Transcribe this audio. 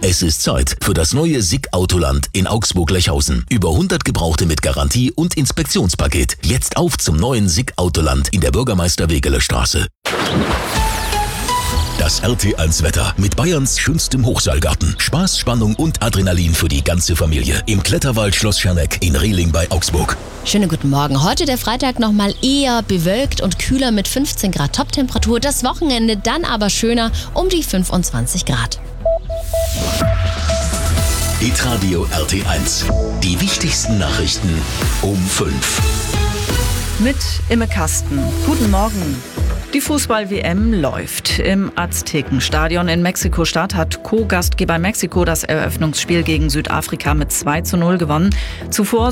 Es ist Zeit für das neue SICK Autoland in Augsburg-Lechhausen. Über 100 Gebrauchte mit Garantie und Inspektionspaket. Jetzt auf zum neuen SICK Autoland in der Bürgermeister-Wegeler-Straße. Das RT1-Wetter mit Bayerns schönstem Hochseilgarten. Spaß, Spannung und Adrenalin für die ganze Familie. Im Kletterwald Schloss Scherneck in Rehling bei Augsburg. Schönen guten Morgen. Heute der Freitag nochmal eher bewölkt und kühler mit 15 Grad Toptemperatur. Das Wochenende dann aber schöner um die 25 Grad. Hitradio RT1. Die wichtigsten Nachrichten um 5. Mit Imme Kasten. Guten Morgen. Die Fußball-WM läuft. Im Aztekenstadion in Mexiko-Stadt hat Co-Gastgeber Mexiko das Eröffnungsspiel gegen Südafrika mit 2:0 gewonnen. Zuvor